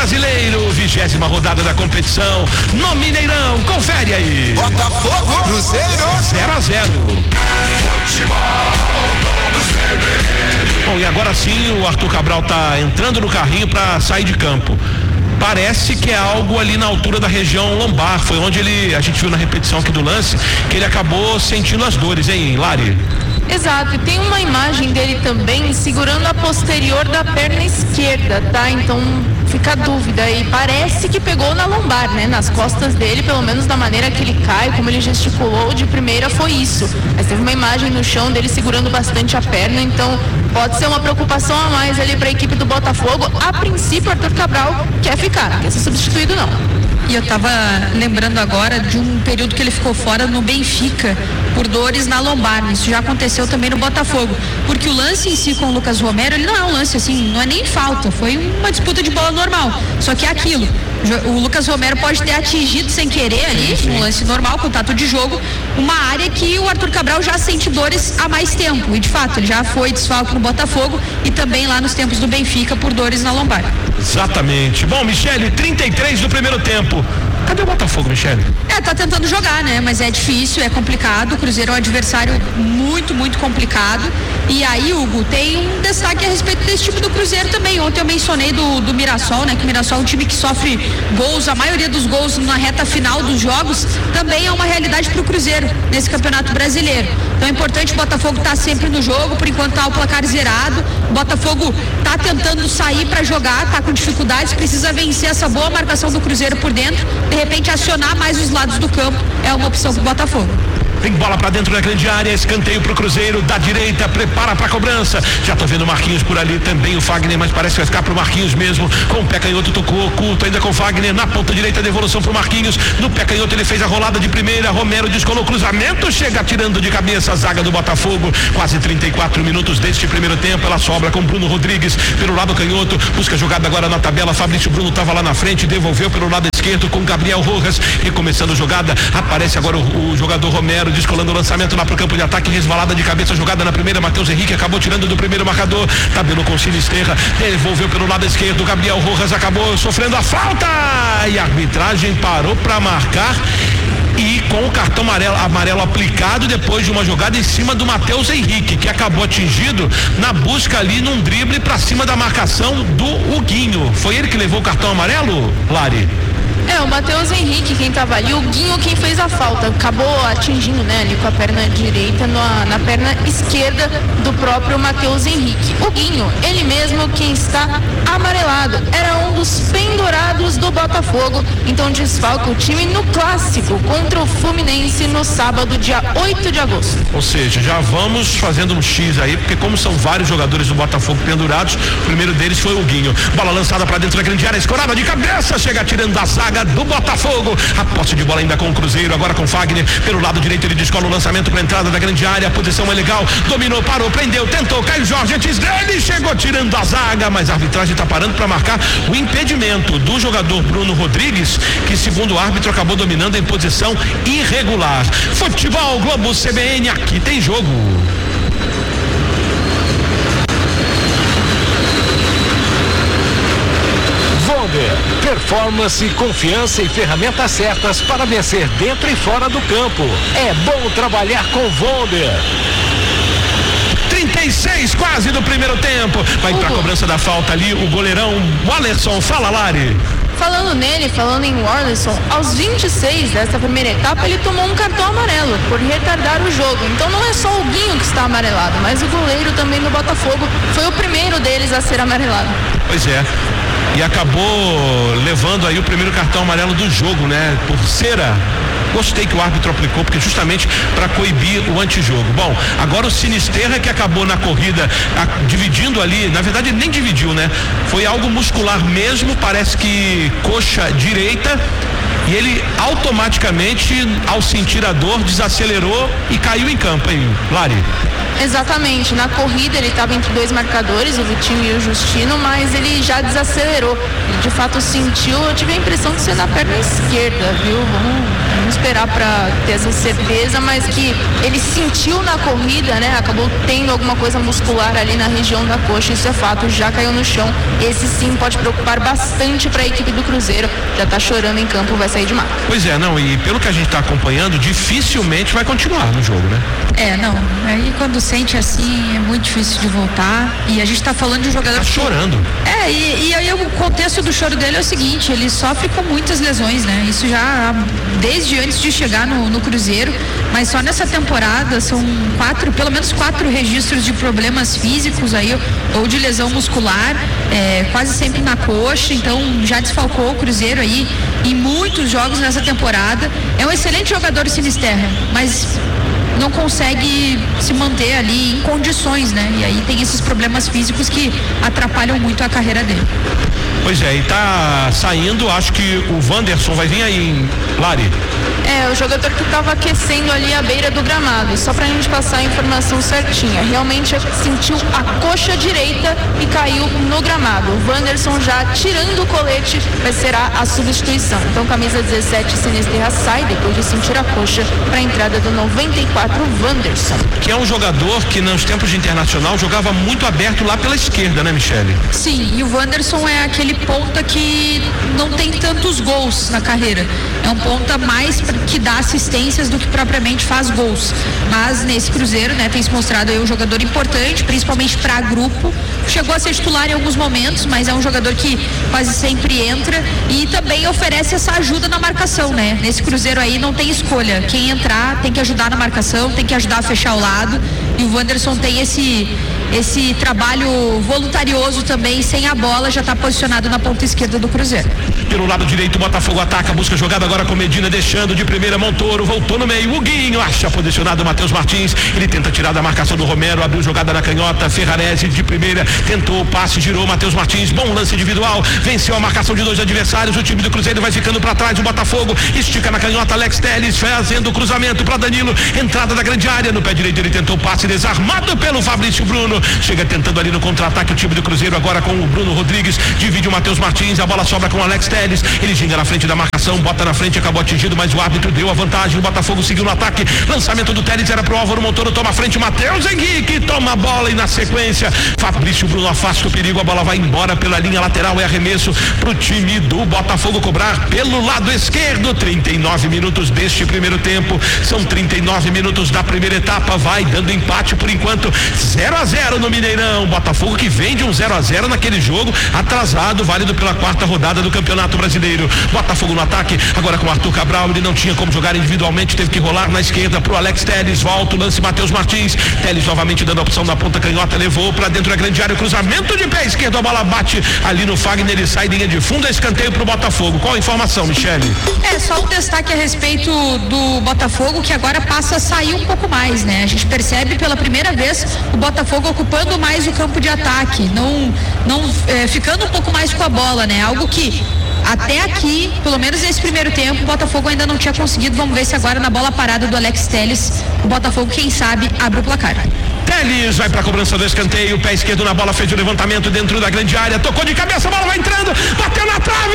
Brasileiro, 20ª rodada da competição no Mineirão. Confere aí. Botafogo, Cruzeiro, 0-0. Bom, e agora sim o Arthur Cabral tá entrando no carrinho para sair de campo. Parece que é algo ali na altura da região lombar. Foi onde a gente viu na repetição aqui do lance, que ele acabou sentindo as dores, hein, Lari? Exato, e tem uma imagem dele também segurando a posterior da perna esquerda, tá? Então fica a dúvida, e parece que pegou na lombar, né? Nas costas dele, pelo menos da maneira que ele cai, como ele gesticulou de primeira, foi isso. Mas teve uma imagem no chão dele segurando bastante a perna, então pode ser uma preocupação a mais ali para a equipe do Botafogo. A princípio, Arthur Cabral quer ficar, não quer ser substituído não. E eu tava lembrando agora de um período que ele ficou fora no Benfica por dores na lombar. Isso já aconteceu também no Botafogo, porque o lance em si com o Lucas Romero, ele não é um lance assim, não é nem falta, foi uma disputa de bola normal, só que é aquilo, o Lucas Romero pode ter atingido sem querer ali, um lance normal, contato de jogo, uma área que o Arthur Cabral já sente dores há mais tempo, e de fato ele já foi desfalque no Botafogo e também lá nos tempos do Benfica por dores na lombar. Exatamente. Bom, Michele, 33 do primeiro tempo. Cadê o Botafogo, Michele? Tá tentando jogar, né? Mas é difícil, é complicado. O Cruzeiro é um adversário muito, muito complicado. E aí, Hugo, tem um destaque a respeito desse time do Cruzeiro também. Ontem eu mencionei do Mirassol, né? Que o Mirassol é um time que sofre gols, a maioria dos gols na reta final dos jogos, também é uma realidade para o Cruzeiro nesse Campeonato Brasileiro. Então é importante o Botafogo estar sempre no jogo, por enquanto tá o placar zerado. O Botafogo tá tentando sair para jogar, tá com dificuldades, precisa vencer essa boa marcação do Cruzeiro por dentro, de repente acionar mais os lados do campo, é uma opção pro Botafogo. Tem bola pra dentro da grande área, escanteio pro Cruzeiro, da direita, prepara pra cobrança. Já tô vendo o Marquinhos por ali, também o Fagner, mas parece que vai ficar pro Marquinhos mesmo. Com o pé canhoto, tocou oculto ainda com o Fagner, na ponta direita, devolução pro Marquinhos. No pé canhoto ele fez a rolada de primeira, Romero descolou o cruzamento, chega tirando de cabeça a zaga do Botafogo. Quase 34 minutos deste primeiro tempo, ela sobra com Bruno Rodrigues pelo lado canhoto, busca jogada agora na tabela. Fabrício Bruno tava lá na frente, devolveu pelo lado esquerdo com Gabriel Rojas, recomeçando a jogada, aparece agora o jogador Romero, descolando o lançamento lá pro campo de ataque, resvalada de cabeça, jogada na primeira, Matheus Henrique acabou tirando do primeiro marcador, tabelou com Sinisterra, devolveu pelo lado esquerdo, Gabriel Rojas acabou sofrendo a falta, e a arbitragem parou para marcar, e com o cartão amarelo aplicado depois de uma jogada em cima do Matheus Henrique, que acabou atingido na busca ali num drible para cima da marcação do Huguinho. Foi ele que levou o cartão amarelo, Lari? O Matheus Henrique quem tava ali, o Guinho quem fez a falta, acabou atingindo, né, ali com a perna direita na perna esquerda do próprio Matheus Henrique. O Guinho, ele mesmo quem está amarelado, era um dos pendurados do Botafogo, então desfalca o time no clássico contra o Fluminense no sábado, dia 8 de agosto. Ou seja, já vamos fazendo um X aí, porque como são vários jogadores do Botafogo pendurados, o primeiro deles foi o Guinho. Bola lançada para dentro da grande área, escorada de cabeça, chega tirando da zaga do Botafogo, a posse de bola ainda com o Cruzeiro, agora com Fagner, pelo lado direito ele descola o lançamento para entrada da grande área, a posição é legal, dominou, parou, prendeu, tentou, Caio Jorge antes dele, chegou tirando a zaga, mas a arbitragem está parando para marcar o impedimento do jogador Bruno Rodrigues, que segundo o árbitro acabou dominando em posição irregular. Futebol Globo CBN, aqui tem jogo. Performance, confiança e ferramentas certas para vencer dentro e fora do campo. É bom trabalhar com Wonder. 36 quase do primeiro tempo. Vai pra cobrança da falta ali o goleirão Wallerson. Fala, Lari. Falando nele, falando em Wallerson, aos 26 dessa primeira etapa ele tomou um cartão amarelo por retardar o jogo. Então não é só o Guinho que está amarelado, mas o goleiro também do Botafogo foi o primeiro deles a ser amarelado. Pois é. E acabou levando aí o primeiro cartão amarelo do jogo, né? Por cera. Gostei que o árbitro aplicou, porque justamente para coibir o antijogo. Bom, agora o Sinisterra que acabou na corrida dividindo ali, na verdade ele nem dividiu, né? Foi algo muscular mesmo, parece que coxa direita, E ele automaticamente, ao sentir a dor, desacelerou e caiu em campo, hein, Lari? Exatamente, na corrida ele estava entre dois marcadores, o Vitinho e o Justino, mas ele já desacelerou. Ele de fato sentiu, eu tive a impressão de ser na perna esquerda, viu? Vamos esperar para ter essa certeza, mas que ele sentiu na corrida, né? Acabou tendo alguma coisa muscular ali na região da coxa, isso é fato, já caiu no chão. Esse sim pode preocupar bastante para a equipe do Cruzeiro, já tá chorando em campo, vai sair de mar. Pois é, não, e pelo que a gente tá acompanhando, dificilmente vai continuar no jogo, né? Não, aí quando sente assim é muito difícil de voltar, e a gente tá falando de um jogador tá chorando. E aí o contexto do choro dele é o seguinte, ele sofre com muitas lesões, né? Isso já desde antes de chegar no Cruzeiro, mas só nessa temporada são pelo menos quatro registros de problemas físicos aí, ou de lesão muscular, quase sempre na coxa, então já desfalcou o Cruzeiro aí em muitos jogos nessa temporada. É um excelente jogador, Sinisterra, mas não consegue se manter ali em condições, né? E aí tem esses problemas físicos que atrapalham muito a carreira dele. Pois é, e tá saindo, acho que o Wanderson vai vir aí, Lari. O jogador que estava aquecendo ali à beira do gramado, só pra gente passar a informação certinha, realmente sentiu a coxa direita e caiu no gramado. O Wanderson já tirando o colete, vai ser a substituição. Então camisa 17, Sinisterra, sai depois de sentir a coxa para a entrada do 94, Wanderson. Que é um jogador que nos tempos de Internacional jogava muito aberto lá pela esquerda, né, Michele? Sim, e o Wanderson é aquele ponta que não tem tantos gols na carreira. É um ponta mais que dá assistências do que propriamente faz gols. Mas nesse Cruzeiro, né, tem se mostrado aí um jogador importante, principalmente para grupo. Chegou a ser titular em alguns momentos, mas é um jogador que quase sempre entra e também oferece essa ajuda na marcação, né? Nesse Cruzeiro aí não tem escolha. Quem entrar tem que ajudar na marcação, tem que ajudar a fechar o lado. E o Wanderson tem esse trabalho voluntarioso também, sem a bola, já está posicionado na ponta esquerda do Cruzeiro. Pelo lado direito, o Botafogo ataca, busca jogada agora com Medina, deixando de primeira, Montoro, voltou no meio, Huguinho, acha posicionado o Matheus Martins, ele tenta tirar da marcação do Romero, abriu jogada na canhota, Ferrarese de primeira, tentou o passe, girou Matheus Martins, bom lance individual, venceu a marcação de dois adversários, o time do Cruzeiro vai ficando para trás, o Botafogo estica na canhota, Alex Telles fazendo o cruzamento para Danilo, entrada da grande área, no pé direito ele tentou o passe, desarmado pelo Fabrício Bruno, chega tentando ali no contra-ataque o time do Cruzeiro agora com o Bruno Rodrigues, divide o Matheus Martins, a bola sobra com o Alex Telles, ele ginga na frente da marcação, bota na frente, acabou atingido, mas o árbitro deu a vantagem, o Botafogo seguiu no ataque, lançamento do Telles era pro Álvaro Montoro, toma a frente, Matheus Henrique toma a bola e na sequência Fabrício Bruno afasta o perigo, a bola vai embora pela linha lateral, é arremesso pro time do Botafogo cobrar pelo lado esquerdo, 39 minutos deste primeiro tempo, são 39 minutos da primeira etapa, vai dando empate por enquanto, 0-0 no Mineirão, Botafogo que vem de um 0-0 naquele jogo atrasado, válido pela quarta rodada do Campeonato Brasileiro. Botafogo no ataque, agora com o Arthur Cabral, ele não tinha como jogar individualmente, teve que rolar na esquerda pro Alex Telles, volta o lance Matheus Martins, Telles novamente dando a opção na ponta canhota, levou pra dentro da grande área, cruzamento de pé esquerdo, a bola bate ali no Fagner, ele sai linha de fundo, é escanteio pro Botafogo. Qual a informação, Michele? Só um destaque a respeito do Botafogo, que agora passa a sair um pouco mais, né? A gente percebe pela primeira vez o Botafogo ocupando mais o campo de ataque, não ficando um pouco mais com a bola, né? Algo que até aqui, pelo menos nesse primeiro tempo, o Botafogo ainda não tinha conseguido. Vamos ver se agora na bola parada do Alex Telles, o Botafogo, quem sabe, abre o placar. Telles vai pra cobrança do escanteio, pé esquerdo na bola, fez o levantamento dentro da grande área, tocou de cabeça, a bola vai entrando, bateu na trave.